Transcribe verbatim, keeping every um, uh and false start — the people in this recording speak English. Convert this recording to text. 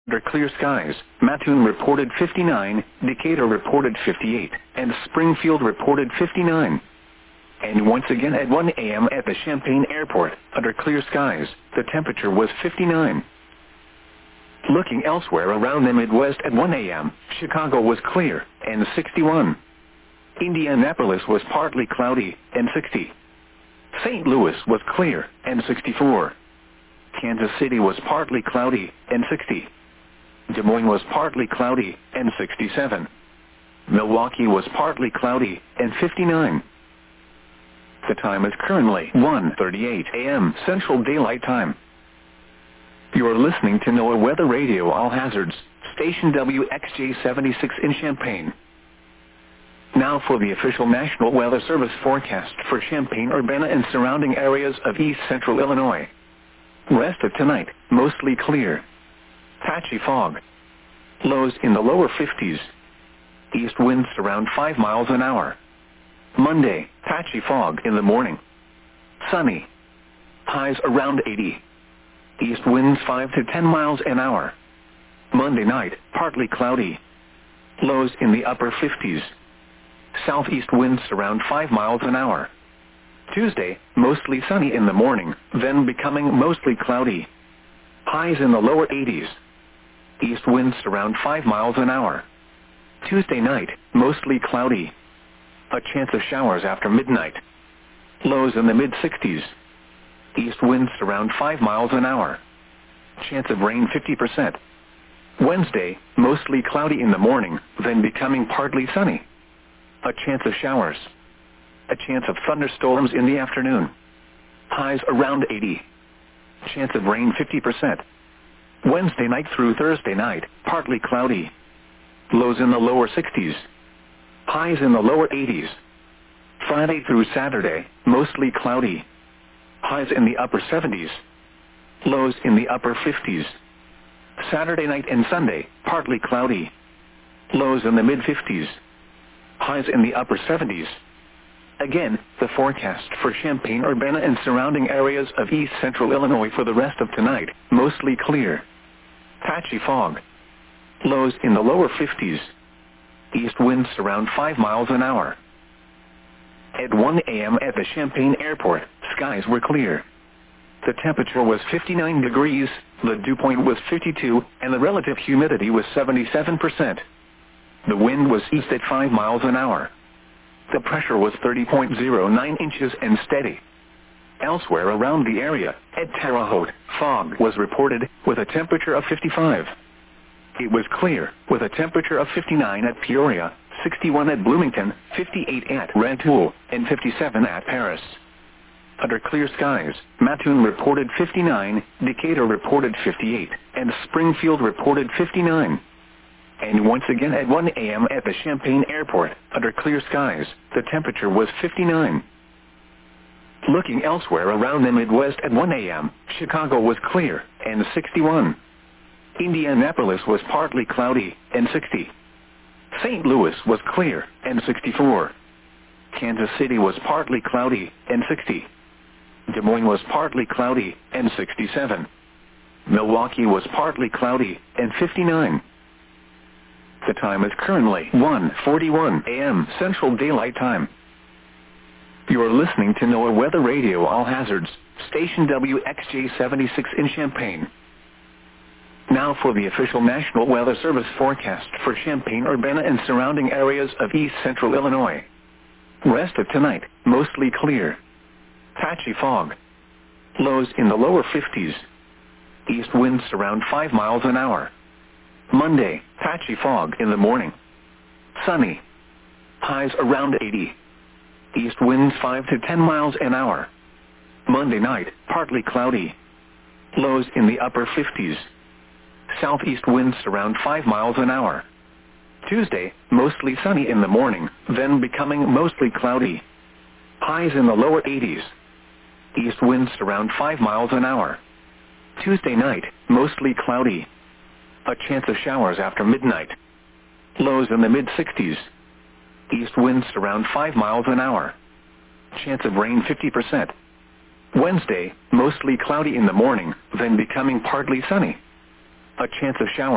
Under clear skies, Mattoon reported fifty-nine, Decatur reported fifty-eight, and Springfield reported fifty-nine. And once again at one A M at the Champaign Airport, under clear skies, the temperature was fifty-nine. Looking elsewhere around the Midwest at one A M, Chicago was clear, and sixty-one. Indianapolis was partly cloudy, and sixty. Saint Louis was clear, and sixty-four. Kansas City was partly cloudy, and sixty. Des Moines was partly cloudy, and sixty-seven. Milwaukee was partly cloudy, and fifty-nine. The time is currently one thirty-eight A M Central Daylight Time. You are listening to NOAA Weather Radio All Hazards, station W X J seventy-six in Champaign. Now for the official National Weather Service forecast for Champaign-Urbana and surrounding areas of east central Illinois. Rest of tonight, mostly clear. Patchy fog. Lows in the lower fifties. East winds around five miles an hour. Monday, patchy fog in the morning. Sunny. Highs around eighty. East winds five to ten miles an hour. Monday night, partly cloudy. Lows in the upper fifties. Southeast winds around five miles an hour. Tuesday, mostly sunny in the morning, then becoming mostly cloudy. Highs in the lower eighties. East winds around five miles an hour. Tuesday night, mostly cloudy. A chance of showers after midnight. Lows in the mid-sixties. East winds around five miles an hour. Chance of rain fifty percent. Wednesday, mostly cloudy in the morning, then becoming partly sunny. A chance of showers. A chance of thunderstorms in the afternoon. Highs around eighty. Chance of rain fifty percent. Wednesday night through Thursday night, partly cloudy. Lows in the lower sixties. Highs in the lower eighties. Friday through Saturday, mostly cloudy. Highs in the upper seventies. Lows in the upper fifties. Saturday night and Sunday, partly cloudy. Lows in the mid-fifties. Highs in the upper seventies. Again, the forecast for Champaign-Urbana and surrounding areas of east central Illinois for the rest of tonight, mostly clear. Patchy fog. Lows in the lower fifties. East winds around five miles an hour. At one A M at the Champaign Airport, skies were clear. The temperature was fifty-nine degrees, the dew point was fifty-two, and the relative humidity was seventy-seven percent. The wind was east at five miles an hour. The pressure was thirty point zero nine inches and steady. Elsewhere around the area, at Terre Haute, fog was reported, with a temperature of fifty-five. It was clear, with a temperature of fifty-nine at Peoria, sixty-one at Bloomington, fifty-eight at Rantoul, and fifty-seven at Paris. Under clear skies, Mattoon reported fifty-nine, Decatur reported fifty-eight, and Springfield reported fifty-nine. And once again at one A M at the Champaign Airport, under clear skies, the temperature was fifty-nine. Looking elsewhere around the Midwest at one A M, Chicago was clear, and sixty-one. Indianapolis was partly cloudy, and sixty. Saint Louis was clear, and sixty-four. Kansas City was partly cloudy, and sixty. Des Moines was partly cloudy, and sixty-seven. Milwaukee was partly cloudy, and fifty-nine. The time is currently one forty-one A M Central Daylight Time. You are listening to NOAA Weather Radio All Hazards, station W X J seventy-six in Champaign. Now for the official National Weather Service forecast for Champaign-Urbana and surrounding areas of east central Illinois. Rest of tonight, mostly clear. Patchy fog. Lows in the lower fifties. East winds around five miles an hour. Monday, patchy fog in the morning. Sunny. Highs around eighty. East winds five to ten miles an hour. Monday night, partly cloudy. Lows in the upper fifties. Southeast winds around five miles an hour. Tuesday, mostly sunny in the morning, then becoming mostly cloudy. Highs in the lower eighties. East winds around five miles an hour. Tuesday night, mostly cloudy. A chance of showers after midnight. Lows in the mid-sixties. East winds around five miles an hour. Chance of rain fifty percent. Wednesday, mostly cloudy in the morning, then becoming partly sunny. A chance of showers